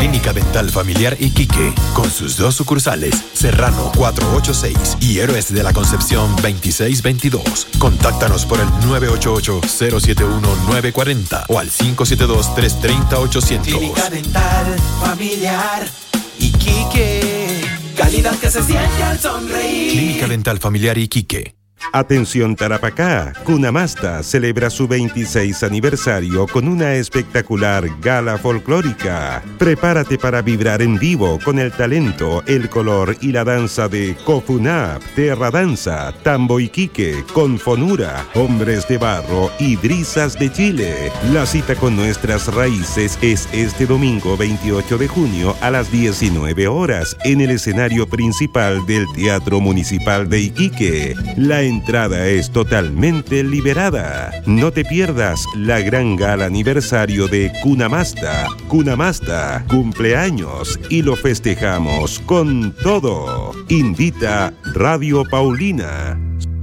Clínica Dental Familiar Iquique, con sus 2 sucursales, Serrano 486 y Héroes de la Concepción 2622. Contáctanos por el 988-071-940 o al 572-330-800. Clínica Dental Familiar Iquique, calidad que se siente al sonreír. Clínica Dental Familiar Iquique. Atención Tarapacá, Cunamasta celebra su 26 aniversario con una espectacular gala folclórica. Prepárate para vibrar en vivo con el talento, el color y la danza de Cofunap, Terra Danza, Tambo Iquique, Confonura, Hombres de Barro y Brisas de Chile. La cita con nuestras raíces es este domingo 28 de junio a las 19 horas en el escenario principal del Teatro Municipal de Iquique. La entrada es totalmente liberada. No te pierdas la gran gala aniversario de Cunamasta. Cunamasta cumpleaños y lo festejamos con todo. Invita Radio Paulina.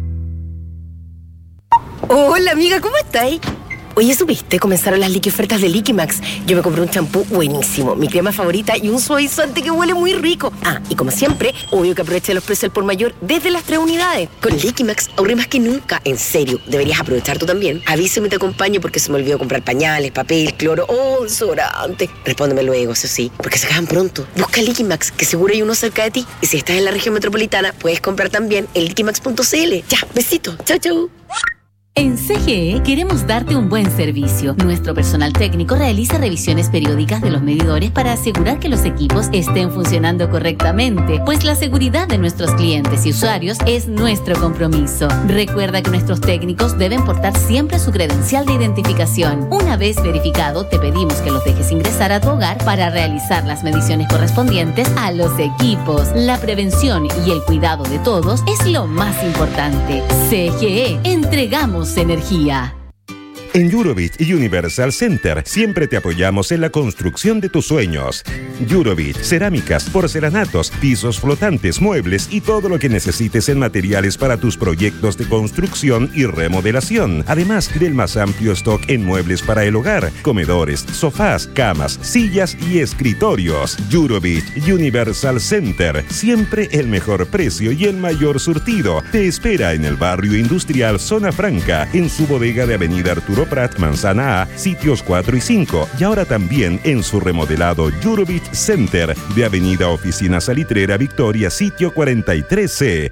Hola amiga, ¿cómo estáis? Oye, ¿supiste? Comenzaron las ofertas de Liquimax. Yo me compré un champú buenísimo, mi crema favorita y un suavizante que huele muy rico. Ah, y como siempre, obvio que aproveché los precios al por mayor desde las 3 unidades. Con Liquimax ahorré más que nunca. En serio, deberías aprovechar tú también. Avísame y te acompaño porque se me olvidó comprar pañales, papel, cloro o desodorante. Respóndeme luego, eso sí, porque se acaban pronto. Busca Liquimax, que seguro hay uno cerca de ti. Y si estás en la región metropolitana, puedes comprar también en liquimax.cl. Ya, besito. Chau, chau. En CGE queremos darte un buen servicio. Nuestro personal técnico realiza revisiones periódicas de los medidores para asegurar que los equipos estén funcionando correctamente, pues la seguridad de nuestros clientes y usuarios es nuestro compromiso. Recuerda que nuestros técnicos deben portar siempre su credencial de identificación. Una vez verificado, te pedimos que los dejes ingresar a tu hogar para realizar las mediciones correspondientes a los equipos. La prevención y el cuidado de todos es lo más importante. CGE, entregamos energía. En Jurovich Universal Center siempre te apoyamos en la construcción de tus sueños. Jurovich, cerámicas, porcelanatos, pisos flotantes, muebles y todo lo que necesites en materiales para tus proyectos de construcción y remodelación. Además del más amplio stock en muebles para el hogar, comedores, sofás, camas, sillas y escritorios. Jurovich Universal Center, siempre el mejor precio y el mayor surtido. Te espera en el barrio industrial Zona Franca, en su bodega de Avenida Arturo Prat, Manzana A, sitios 4 y 5, y ahora también en su remodelado Jurovich Center de Avenida Oficina Salitrera Victoria, sitio 43C.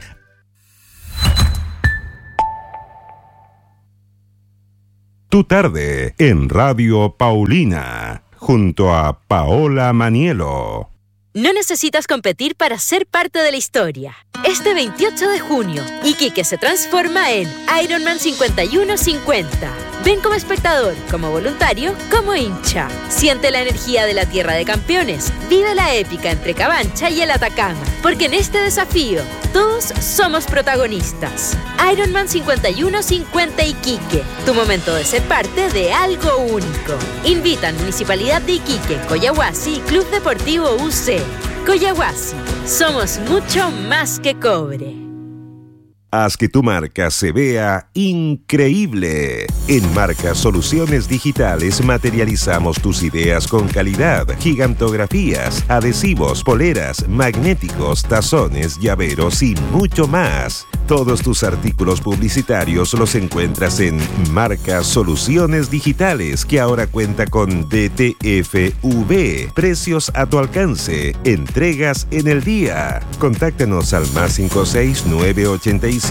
Tu tarde en Radio Paulina, junto a Paola Manielo. No necesitas competir para ser parte de la historia. Este 28 de junio, Iquique se transforma en Ironman 5150. Ven como espectador, como voluntario, como hincha. Siente la energía de la tierra de campeones. Vive la épica entre Cabancha y el Atacama. Porque en este desafío, todos somos protagonistas. Ironman 5150 Iquique. Tu momento de ser parte de algo único. Invitan Municipalidad de Iquique, Coyahuasi y Club Deportivo UC. Coyahuasi, somos mucho más que cobre. Haz que tu marca se vea increíble. En Marca Soluciones Digitales materializamos tus ideas con calidad, gigantografías, adhesivos, poleras, magnéticos, tazones, llaveros y mucho más. Todos tus artículos publicitarios los encuentras en Marca Soluciones Digitales, que ahora cuenta con DTFV. Precios a tu alcance. Entregas en el día. Contáctanos al +56 987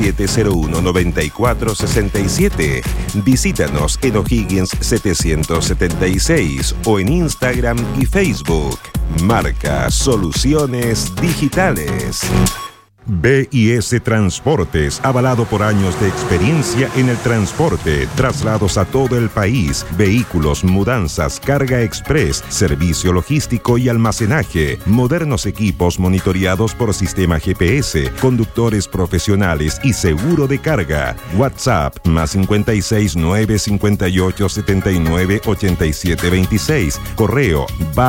019467. Visítanos en O'Higgins 776 o en Instagram y Facebook. Marca Soluciones Digitales. BIS Transportes, avalado por años de experiencia en el transporte, traslados a todo el país, vehículos, mudanzas, carga express, servicio logístico y almacenaje, modernos equipos monitoreados por sistema GPS, conductores profesionales y seguro de carga. WhatsApp +56 958 79 87 26. Correo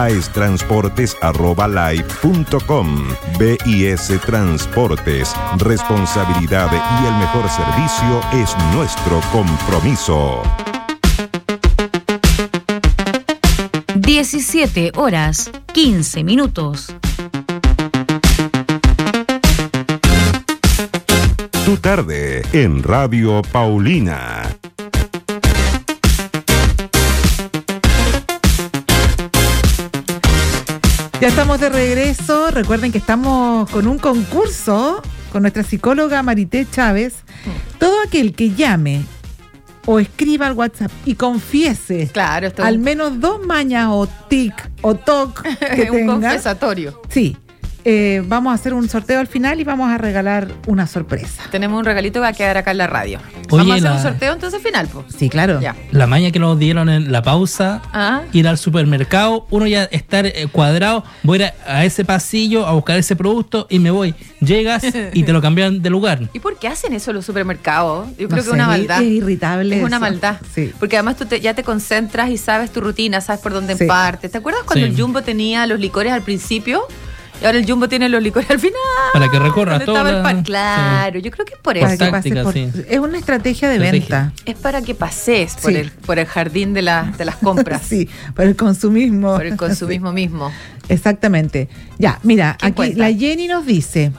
baestransportes@live.com. BIS Transportes. Responsabilidad y el mejor servicio es nuestro compromiso. 17 horas 15 minutos. Tu tarde en Radio Paulina. Ya estamos de regreso. Recuerden que estamos con un concurso con nuestra psicóloga Marité Chávez. Todo aquel que llame o escriba al WhatsApp y confiese al menos 2 mañas o tic o toc que tenga. Un confesatorio. Sí. Vamos a hacer un sorteo al final y vamos a regalar una sorpresa. Tenemos un regalito que va a quedar acá en la radio. Oye, vamos a hacer un sorteo entonces final, pues. Sí, claro. Ya. La maña que nos dieron en la pausa, ir al supermercado, uno ya estar cuadrado, voy a ese pasillo a buscar ese producto y me voy. Llegas y te lo cambian de lugar. ¿Y por qué hacen eso los supermercados? Yo creo que es una maldad. Es irritable. Es una maldad. Sí. Porque además tú ya te concentras y sabes tu rutina, sabes por dónde partes. ¿Te acuerdas cuando el Jumbo tenía los licores al principio? Y ahora el Jumbo tiene los licores al final. Para que recorra todo. Claro, yo creo que es por eso. Táctica, es una estrategia de venta. Es para que pases por el jardín de las compras. Sí, por el consumismo. Por el consumismo mismo. Exactamente. Ya, mira, aquí cuenta? La Jenny nos dice...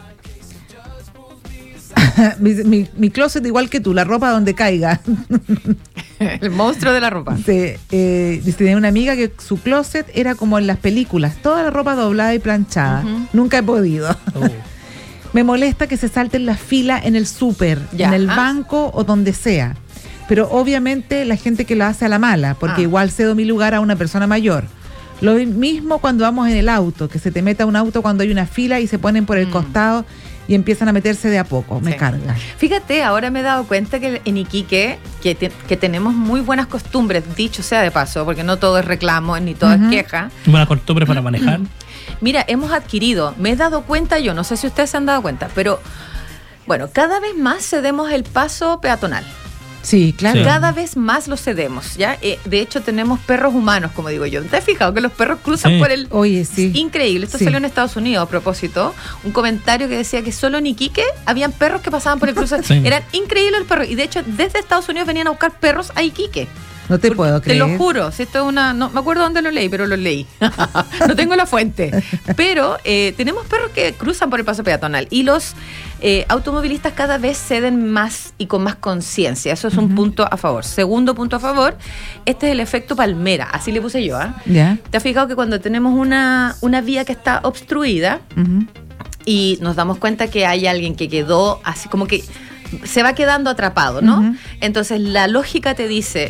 mi closet igual que tú, la ropa donde caiga. El monstruo de la ropa. Dice, tenía una amiga que su closet era como en las películas, toda la ropa doblada y planchada. Nunca he podido. Me molesta que se salten las filas en el súper, en el banco o donde sea. Pero obviamente la gente que lo hace a la mala, porque igual cedo mi lugar a una persona mayor. Lo mismo cuando vamos en el auto, que se te meta un auto cuando hay una fila y se ponen por el costado y empiezan a meterse de a poco. Me carga. Fíjate, ahora me he dado cuenta que en Iquique, que tenemos muy buenas costumbres, dicho sea de paso, porque no todo es reclamo ni todo es queja. Buenas costumbres para manejar. Mira, hemos adquirido, me he dado cuenta yo, no sé si ustedes se han dado cuenta, pero bueno, cada vez más cedemos el paso peatonal. Sí, claro. Sí. Cada vez más lo cedemos, ¿ya? De hecho, tenemos perros humanos, como digo yo. ¿Te has fijado que los perros cruzan por el...? Oye, sí. Increíble. Esto salió en Estados Unidos, a propósito. Un comentario que decía que solo en Iquique habían perros que pasaban por el cruce. Sí. Eran increíbles los perros. Y de hecho, desde Estados Unidos venían a buscar perros a Iquique. No te puedo creer. Te lo juro. Si esto es una... No me acuerdo dónde lo leí, pero lo leí. No tengo la fuente. Pero tenemos perros que cruzan por el paso peatonal. Y los automovilistas cada vez ceden más y con más conciencia. Eso es un punto a favor. Segundo punto a favor, este es el efecto palmera. Así le puse yo. ¿Te has fijado que cuando tenemos una vía que está obstruida y nos damos cuenta que hay alguien que quedó así como que... se va quedando atrapado, ¿no? Entonces la lógica te dice,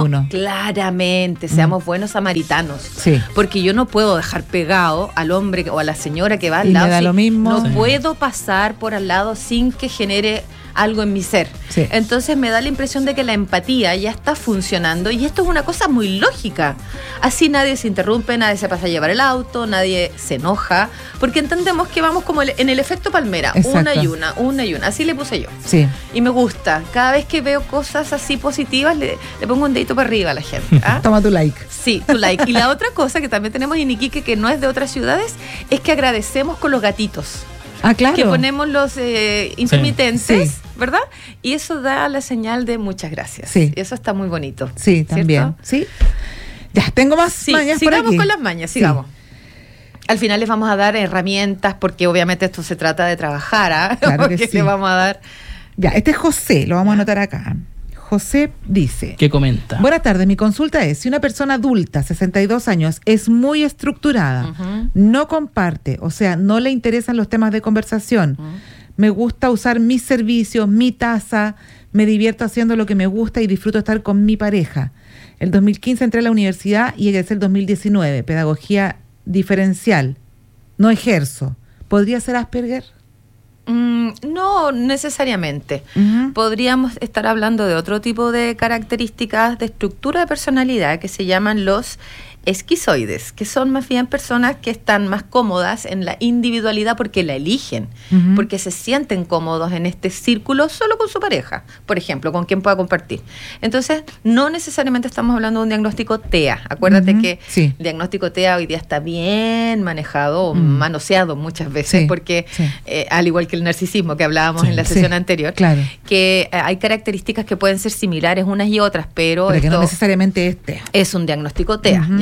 seamos buenos samaritanos. Sí. Porque yo no puedo dejar pegado al hombre o a la señora que va al lado. Me da lo mismo. No puedo pasar por al lado sin que genere algo en mi ser. Sí. Entonces me da la impresión de que la empatía ya está funcionando y esto es una cosa muy lógica. Así nadie se interrumpe, nadie se pasa a llevar el auto, nadie se enoja, porque entendemos que vamos como en el efecto palmera. Exacto. una y una. Así le puse yo. Sí. Y me gusta. Cada vez que veo cosas así positivas, le pongo un dedito para arriba a la gente. Toma tu like. Sí, tu like. Y la otra cosa que también tenemos en Iquique, que no es de otras ciudades, es que agradecemos con los gatitos. Claro. Que ponemos los intermitentes, ¿verdad? Y eso da la señal de muchas gracias. Sí. Eso está muy bonito. Sí, también. ¿Cierto? Sí. Ya, tengo más mañas por aquí. Sigamos con las mañas, sigamos. Al final les vamos a dar herramientas, porque obviamente esto se trata de trabajar, Claro porque le vamos a dar... Ya, este es José, lo vamos a anotar acá. José dice... ¿Qué comenta? Buenas tardes, mi consulta es, si una persona adulta, 62 años, es muy estructurada, no comparte, o sea, no le interesan los temas de conversación, me gusta usar mis servicios, mi taza, me divierto haciendo lo que me gusta y disfruto estar con mi pareja. El 2015 entré a la universidad y egresé el 2019, pedagogía diferencial, no ejerzo. ¿Podría ser Asperger? No necesariamente. Podríamos estar hablando de otro tipo de características de estructura de personalidad que se llaman los esquizoides, que son más bien personas que están más cómodas en la individualidad porque la eligen, porque se sienten cómodos en este círculo solo con su pareja, por ejemplo, con quien pueda compartir. Entonces, no necesariamente estamos hablando de un diagnóstico TEA. Acuérdate que el diagnóstico TEA hoy día está bien manejado o manoseado muchas veces, porque al igual que el narcisismo que hablábamos en la sesión anterior, que hay características que pueden ser similares unas y otras, pero que no necesariamente es TEA. Es un diagnóstico TEA, ¿ya?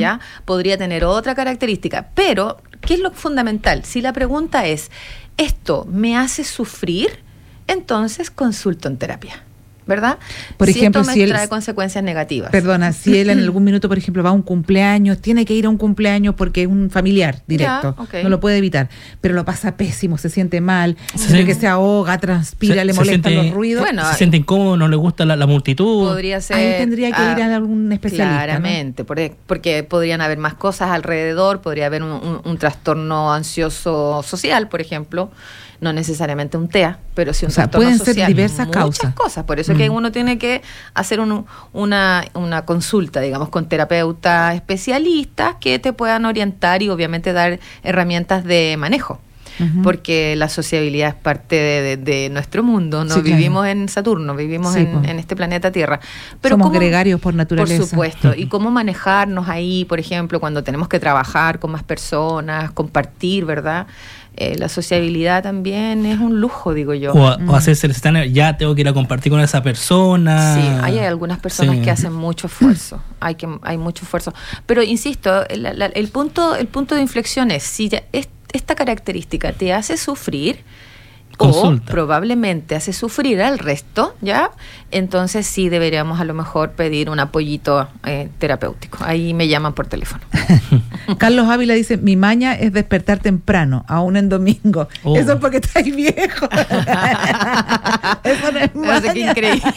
¿ya? Podría tener otra característica, pero ¿qué es lo fundamental? Si la pregunta es, ¿esto me hace sufrir? Entonces consulto en terapia, ¿verdad? Por ejemplo, esto me trae consecuencias negativas. Perdona, si él en algún minuto, por ejemplo, va a un cumpleaños, tiene que ir a un cumpleaños porque es un familiar directo, no lo puede evitar, pero lo pasa pésimo, se siente mal, que se ahoga, transpira, le molestan los ruidos. Bueno, se siente incómodo, no le gusta la multitud. Podría ser. Ahí tendría que ir a algún especialista. Claramente, ¿no? Porque podrían haber más cosas alrededor, podría haber un trastorno ansioso social, por ejemplo. No necesariamente un TEA, pero sí un trastorno social. Pueden ser diversas causas. Muchas cosas. Por eso es que uno tiene que hacer una consulta, digamos, con terapeutas especialistas que te puedan orientar y obviamente dar herramientas de manejo. Porque la sociabilidad es parte de nuestro mundo, ¿no? Vivimos en Saturno, vivimos en este planeta Tierra. Pero somos gregarios por naturaleza. Por supuesto. Y cómo manejarnos ahí, por ejemplo, cuando tenemos que trabajar con más personas, compartir, ¿verdad? La sociabilidad también es un lujo, digo yo. O hacerse el estándar, ya tengo que ir a compartir con esa persona. Sí, hay algunas personas que hacen mucho esfuerzo. Hay mucho esfuerzo. Pero insisto, el punto de inflexión es, si ya esta característica te hace sufrir, consulta, o probablemente hace sufrir al resto, ¿ya? Entonces sí deberíamos a lo mejor pedir un apoyito terapéutico. Ahí me llaman por teléfono. Carlos Ávila dice, mi maña es despertar temprano, aún en domingo. Eso es porque estáis viejo. Eso no es maña. Qué increíble.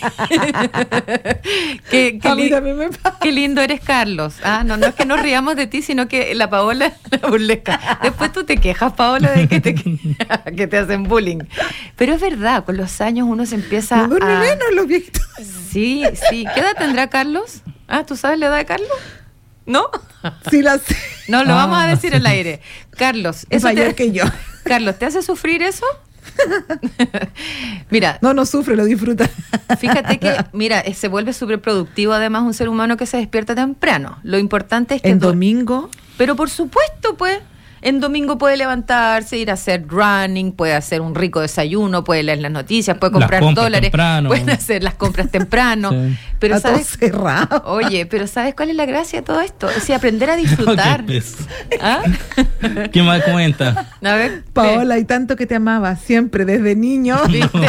Qué lindo eres, Carlos. No es que nos riamos de ti, sino que la Paola la burlesca. Después tú te quejas, Paola, de que te hacen bullying. Pero es verdad, con los años uno se empieza no duerme menos los viejitos. Sí. ¿Qué edad tendrá Carlos? ¿Tú sabes la edad de Carlos? ¿No? Sí, la sé. No, lo vamos a decir al aire. Carlos, es mayor que yo. Carlos, ¿te hace sufrir eso? Mira. No sufre, lo disfruta. Fíjate que, se vuelve súper productivo además un ser humano que se despierta temprano. Lo importante es que... ¿En domingo? Pero por supuesto, pues. En domingo puede levantarse, ir a hacer running, puede hacer un rico desayuno, puede leer las noticias, puede comprar dólares, puede hacer las compras temprano. Sí. Pero está todo cerrado. Oye, pero ¿sabes cuál es la gracia de todo esto? Es aprender a disfrutar. ¿Quién más comenta? A ver, Paola, y tanto que te amaba siempre desde niño. ¿Viste?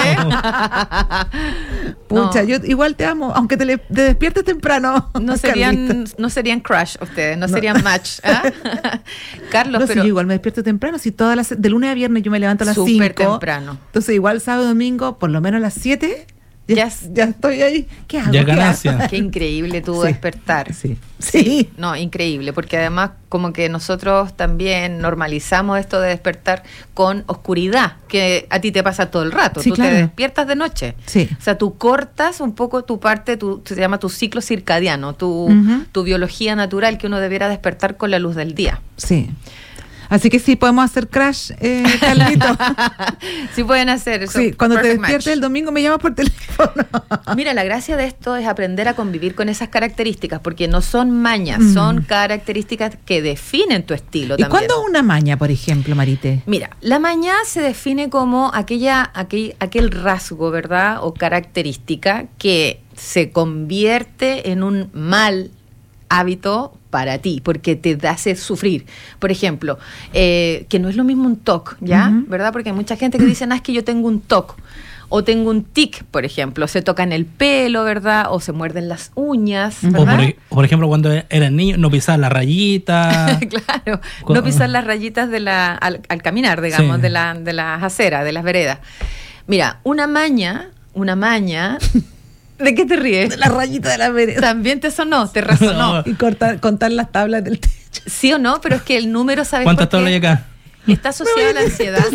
Pucha, yo igual te amo, aunque te despiertes temprano. No serían crush ustedes, no serían match. Carlos, pero yo igual me despierto temprano, si de lunes a viernes yo me levanto a las 5. Súper temprano. Entonces igual sábado y domingo, por lo menos a las 7, ya estoy ahí. ¿Qué hago? Ya ganancia. Qué increíble tu despertar. Sí. No, increíble, porque además como que nosotros también normalizamos esto de despertar con oscuridad, que a ti te pasa todo el rato. Tú te despiertas de noche. Sí. O sea, tú cortas un poco tu parte, se llama tu ciclo circadiano, tu biología natural, que uno debiera despertar con la luz del día. Sí. Así que sí podemos hacer crash, Carlito. Sí pueden hacer eso. Sí, cuando te despiertes el domingo me llamas por teléfono. Mira, la gracia de esto es aprender a convivir con esas características, porque no son mañas, son características que definen tu estilo. ¿Y cuándo una maña, por ejemplo, Marité? Mira, la maña se define como aquel rasgo, ¿verdad? O característica que se convierte en un mal hábito para ti, porque te hace sufrir. Por ejemplo, que no es lo mismo un TOC, ¿ya? ¿Verdad? Porque hay mucha gente que dice, es que yo tengo un TOC. O tengo un tic, por ejemplo. Se tocan el pelo, ¿verdad? O se muerden las uñas, ¿verdad? O por ejemplo, cuando eran niños, no pisar la rayita. Claro, no pisar las rayitas al caminar, digamos, de las aceras, de las veredas. Mira, una maña... ¿De qué te ríes? De la rayita de la vereda. También te sonó, te resonó. No. Y contar las tablas del techo. Sí o no, pero es que el número, ¿sabes cuántas tablas hay acá? Está asociado a la ansiedad.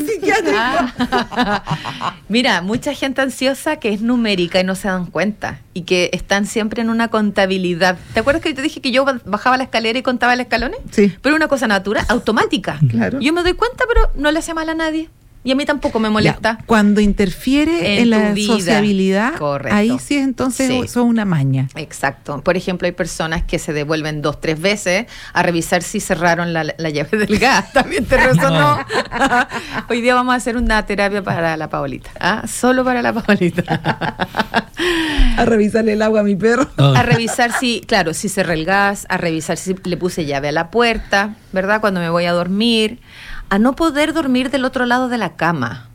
Mira, mucha gente ansiosa que es numérica y no se dan cuenta y que están siempre en una contabilidad. ¿Te acuerdas que yo te dije que yo bajaba la escalera y contaba los escalones? Sí. Pero una cosa natural, automática. Claro. Yo me doy cuenta, pero no le hace mal a nadie. Y a mí tampoco me molesta. Ya, cuando interfiere en la sociabilidad, correcto, ahí sí entonces son una maña. Exacto. Por ejemplo, hay personas que se devuelven 2-3 veces a revisar si cerraron la llave del gas. ¿También te resonó? Hoy día vamos a hacer una terapia para la Paolita. Solo para la Paolita. A revisarle el agua a mi perro. A revisar si cerré el gas, a revisar si le puse llave a la puerta, ¿verdad? Cuando me voy a dormir. A no poder dormir del otro lado de la cama.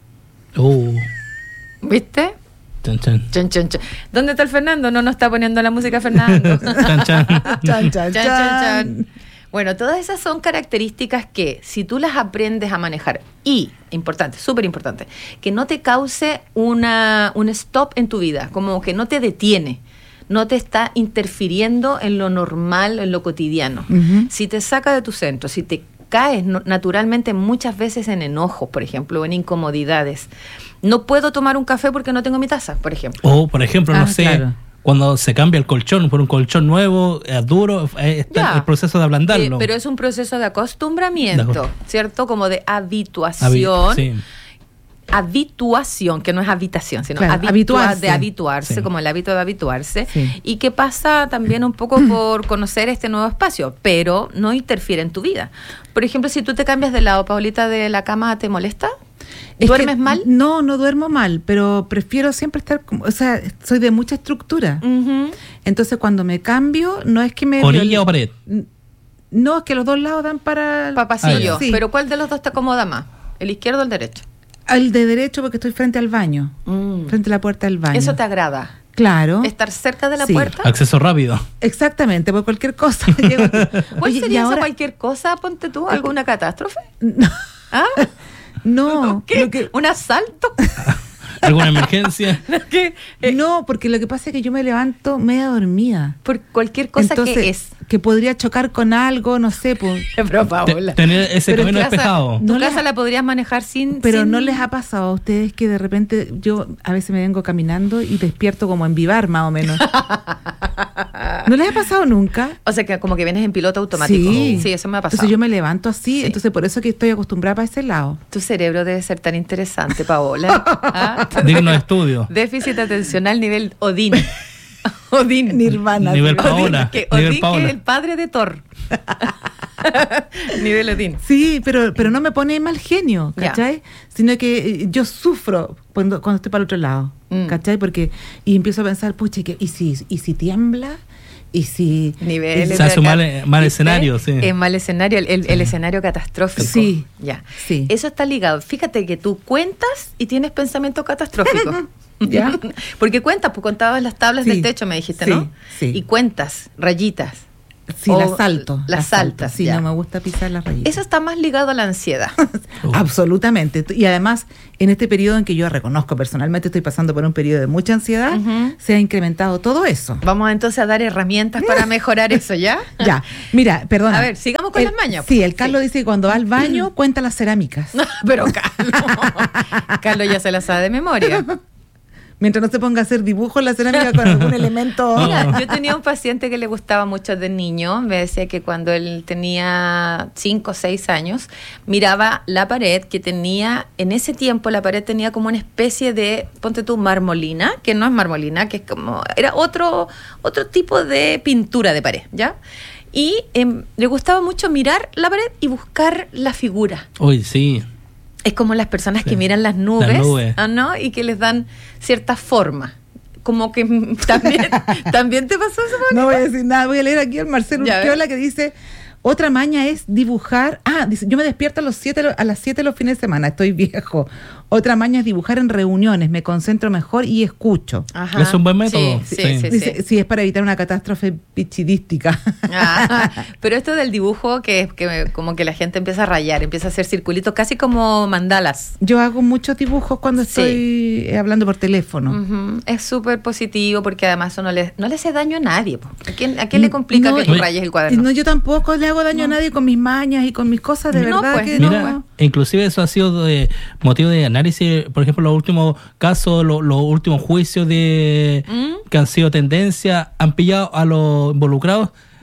¿Viste? Chan, chan. Chan, chan, chan. ¿Dónde está el Fernando? No nos está poniendo la música Fernando. Chan, chan. Chan, chan, chan. Bueno, todas esas son características que si tú las aprendes a manejar y, importante, súper importante, que no te cause un stop en tu vida, como que no te detiene, no te está interfiriendo en lo normal, en lo cotidiano. Uh-huh. Si te saca de tu centro, si te caes naturalmente muchas veces en enojos, por ejemplo, o en incomodidades. No puedo tomar un café porque no tengo mi taza, por ejemplo. O, por ejemplo, no sé, claro, cuando se cambia el colchón por un colchón nuevo, duro, está el proceso de ablandarlo. Pero es un proceso de acostumbramiento, ¿cierto? Como de habituación. Sí. Habituación, que no es habitación, sino claro, de habituarse, como el hábito de habituarse, y que pasa también un poco por conocer este nuevo espacio, pero no interfiere en tu vida. Por ejemplo, si tú te cambias de lado, Paolita, de la cama, ¿te molesta? ¿Duermes mal? No duermo mal, pero prefiero siempre estar, soy de mucha estructura. Uh-huh. Entonces, cuando me cambio, no es que me... ¿Orilla o pared? No, es que los dos lados dan para pasillo. Sí. Pero ¿cuál de los dos te acomoda más? ¿El izquierdo o el derecho? El de derecho, porque estoy frente al baño, frente a la puerta del baño. ¿Eso te agrada? Claro. ¿Estar cerca de la puerta? Acceso rápido. Exactamente, por cualquier cosa. ¿Cuál sería eso, cualquier cosa? Ponte tú, ¿alguna catástrofe? No. No. ¿Qué? ¿Un asalto? ¿Alguna emergencia? No, porque lo que pasa es que yo me levanto media dormida. Por cualquier cosa. Entonces, que podría chocar con algo, no sé. Pero Paola, tener ese camino despejado. ¿Tu casa la podrías manejar sin...? Pero ¿no les ha pasado a ustedes que de repente yo a veces me vengo caminando y despierto como en Vivar, más o menos? ¿No les ha pasado nunca? O sea, que como que vienes en piloto automático. Sí, eso me ha pasado. Entonces yo me levanto así, entonces por eso que estoy acostumbrada para ese lado. Tu cerebro debe ser tan interesante, Paola. Digno de estudio. Déficit atencional nivel Odín. Odín. Nirvana. Nivel Paola. Odín, que es el padre de Thor. Nivel Odín. Sí, pero no me pone mal genio, ¿cachai? Sino que yo sufro cuando estoy para el otro lado, ¿cachai? Y empiezo a pensar, pucha, ¿y si tiembla? Y si se hace un mal escenario, sí. Es mal escenario, el escenario catastrófico. Sí. Ya. Sí. Eso está ligado. Fíjate que tú cuentas y tienes pensamiento catastrófico. ¿Ya? Porque contabas las tablas del techo, me dijiste, ¿no? Sí. Y cuentas rayitas. Sí, las salto. Las saltas. Sí, no me gusta pisar las rayitas. Eso está más ligado a la ansiedad. Absolutamente. Y además, en este periodo en que yo reconozco personalmente estoy pasando por un periodo de mucha ansiedad, se ha incrementado todo eso. Vamos entonces a dar herramientas para mejorar eso, ¿ya? Ya. Mira, perdona. A ver, sigamos con las mañas. Sí, el Carlos dice que cuando va al baño cuenta las cerámicas. Pero Carlos ya se las sabe de memoria. Mientras no se ponga a hacer dibujos en la cerámica con algún elemento. Mira, yo tenía un paciente que le gustaba mucho de niño. Me decía que cuando él tenía 5 o 6 años, miraba la pared que tenía, en ese tiempo la pared tenía como una especie de, ponte tú, marmolina, que no es marmolina, que es como, era otro tipo de pintura de pared, ¿ya? Y le gustaba mucho mirar la pared y buscar la figura. Uy, sí. Es como las personas que miran las nubes, ¿no? Y que les dan cierta forma. Como que también te pasó eso, Mónica. No voy a decir nada, voy a leer aquí al Marcelo Urquiola que dice: otra maña es dibujar. Dice, yo me despierto a las 7 los fines de semana, estoy viejo. Otra maña es dibujar en reuniones, me concentro mejor y escucho. Ajá. Es un buen método. Sí. Dice, sí, es para evitar una catástrofe pichidística. Pero esto del dibujo, que como que la gente empieza a rayar, empieza a hacer circulitos, casi como mandalas. Yo hago muchos dibujos cuando estoy hablando por teléfono. Uh-huh. Es súper positivo porque además eso no le hace daño a nadie. ¿A quién le complica que tú rayes el cuaderno? No, yo tampoco le hago daño a nadie con mis mañas y con mis cosas, de verdad pues, que mira, no. Inclusive eso ha sido motivo de análisis, por ejemplo, los últimos casos, los últimos juicios que han sido tendencia, han pillado a los involucrados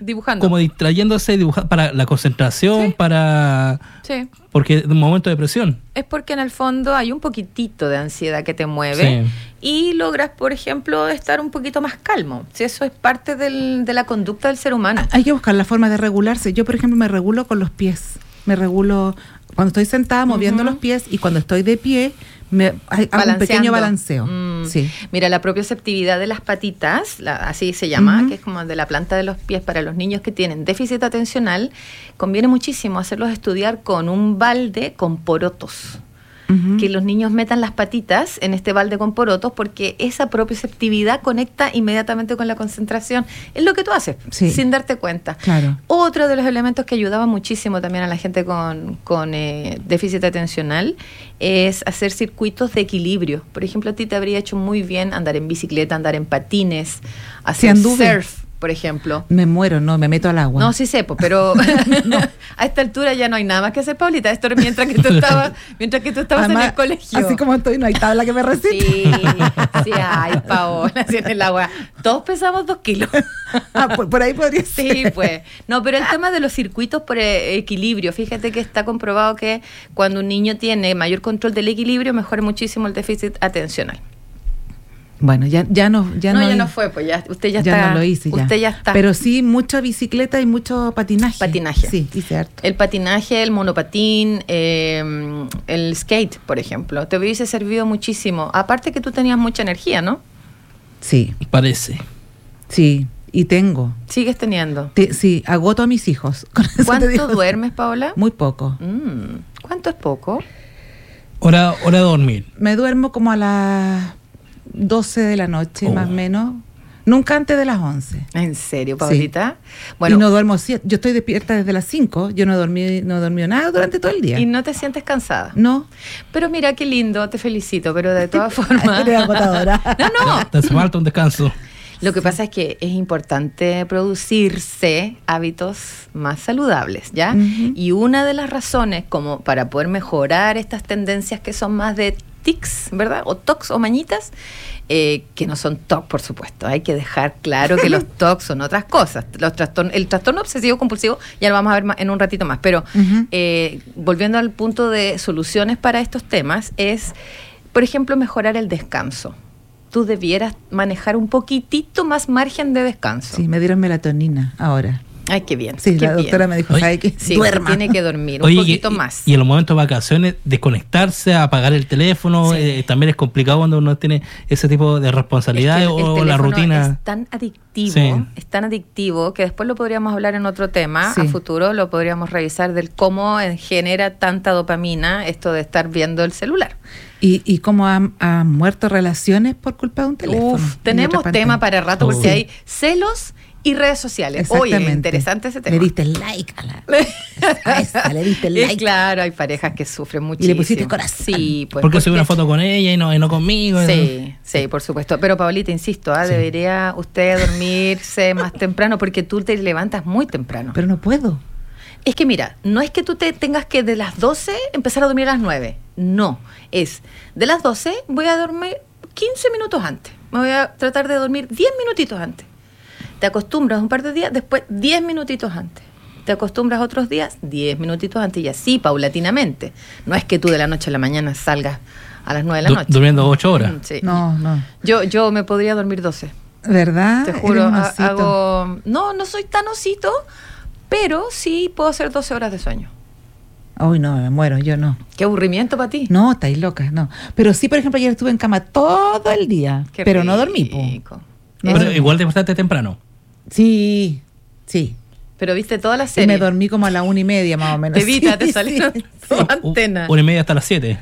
dibujando. Como distrayéndose, dibujando para la concentración, Sí. para... Sí. Porque es un momento de presión. Es porque en el fondo hay un poquitito de ansiedad que te mueve y logras, por ejemplo, estar un poquito más calmo. Si eso es parte de la conducta del ser humano. Hay que buscar la forma de regularse. Yo, por ejemplo, me regulo con los pies. Me regulo cuando estoy sentada moviendo los pies, y cuando estoy de pie hago un pequeño balanceo. Sí. Mira, la propioceptividad de las patitas, así se llama, que es como de la planta de los pies para los niños que tienen déficit atencional, conviene muchísimo hacerlos estudiar con un balde con porotos. Que los niños metan las patitas en este balde con porotos, porque esa propioceptividad conecta inmediatamente con la concentración. Es lo que tú haces, sin darte cuenta. Claro. Otro de los elementos que ayudaba muchísimo también a la gente con déficit atencional es hacer circuitos de equilibrio. Por ejemplo, a ti te habría hecho muy bien andar en bicicleta, andar en patines, hacer surf, por ejemplo. Me muero, no, me meto al agua. No, sí sepo, pero a esta altura ya no hay nada más que hacer, Paulita. Esto era mientras que tú estabas Además, en el colegio. Así como estoy, no hay tabla que me resista. Sí, ay, Paola, así en el agua. Todos pesamos 2 kilos. Por ahí podría ser. Sí, pues. No, pero el tema de los circuitos por equilibrio, fíjate que está comprobado que cuando un niño tiene mayor control del equilibrio, mejora muchísimo el déficit atencional. Bueno, ya no fue, pues ya usted ya está. Ya no lo hice ya. Usted ya está. Pero sí, mucha bicicleta y mucho patinaje. Sí, hice harto. El patinaje, el monopatín, el skate, por ejemplo, te hubiese servido muchísimo. Aparte que tú tenías mucha energía, ¿no? Sí. Parece. Sí, y tengo. ¿Sigues teniendo? Sí, agoto a mis hijos. ¿Cuánto duermes, Paola? Muy poco. ¿Cuánto es poco? Hora de dormir. Me duermo como a las 12 de la noche, más o menos. Nunca antes de las 11. ¿En serio, Paulita? Sí. Bueno, y no duermo, yo estoy despierta desde las 5. Yo no dormí nada durante todo el día. ¿Y no te sientes cansada? No. Pero mira qué lindo, te felicito, pero de todas formas... Eres agotadora. No. Te hace falta un descanso. Lo que pasa es que es importante producirse hábitos más saludables, ¿ya? Y una de las razones como para poder mejorar estas tendencias que son más de tics, ¿verdad? O tocs o mañitas, que no son TOC, por supuesto. Hay que dejar claro que los TOC son otras cosas. El trastorno obsesivo compulsivo ya lo vamos a ver en un ratito más, pero volviendo al punto de soluciones para estos temas es, por ejemplo, mejorar el descanso. Tú debieras manejar un poquitito más margen de descanso. Sí, me dieron melatonina ahora. Ay, qué bien. Sí, qué la doctora me dijo, ¿sabe qué? Sí, duerma. tiene que dormir un poquito más. Y en los momentos de vacaciones, desconectarse, apagar el teléfono, también es complicado cuando uno tiene ese tipo de responsabilidades o la rutina. Es tan adictivo, que después lo podríamos hablar en otro tema, a futuro lo podríamos revisar del cómo genera tanta dopamina esto de estar viendo el celular. Y cómo han muerto relaciones por culpa de un teléfono. Tenemos tema para rato porque hay celos y redes sociales. Oye, interesante ese tema. Le diste like a esa, le diste like. Claro, hay parejas que sufren muchísimo. Y le pusiste corazón. Sí, pues, porque subí una foto con ella y no conmigo. Sí, por supuesto. Pero Paulita, insisto, debería usted dormirse más temprano porque tú te levantas muy temprano. Pero no puedo. Es que mira, no es que tú te tengas que de las 12 empezar a dormir a las 9. No, es de las 12 voy a dormir 15 minutos antes. Me voy a tratar de dormir 10 minutitos antes. Te acostumbras un par de días, después 10 minutitos antes. Te acostumbras otros días, 10 minutitos antes y así, paulatinamente. No es que tú de la noche a la mañana salgas a las 9 de la noche. Durmiendo 8 horas. Sí. No. Yo me podría dormir 12. ¿Verdad? Te juro, no soy tan osito, pero sí puedo hacer 12 horas de sueño. Uy, no, me muero, yo no. Qué aburrimiento para ti. No, estáis locas, no. Pero sí, por ejemplo, ayer estuve en cama todo el día, pero no dormí. No, pero igual te acostaste temprano. Sí. Pero viste toda la Y serie. me dormí como a la 1:30 más o menos. Te salieron todas antenas. 1:30 hasta las 7.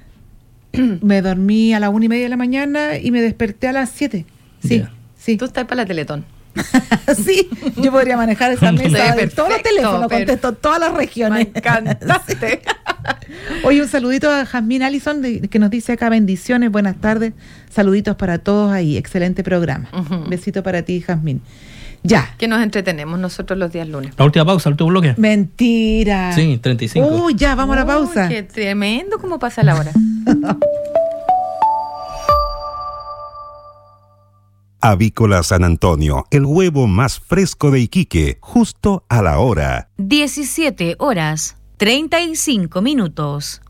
Me dormí a la 1:30 de la mañana y me desperté a las 7. Sí. Tú estás para la Teletón. Sí, yo podría manejar esa mesa de todos los teléfonos, contesto todas las regiones. Me encantaste. Oye, un saludito a Jazmín Allison que nos dice acá: bendiciones, buenas tardes, saluditos para todos ahí, excelente programa. Besito para ti, Jazmín. Ya. Que nos entretenemos nosotros los días lunes. La última pausa, el último bloque. Mentira. Sí, 35. Ya, vamos a la pausa. Qué tremendo cómo pasa la hora. Avícola San Antonio, el huevo más fresco de Iquique, justo a la hora. 17 horas, 35 minutos.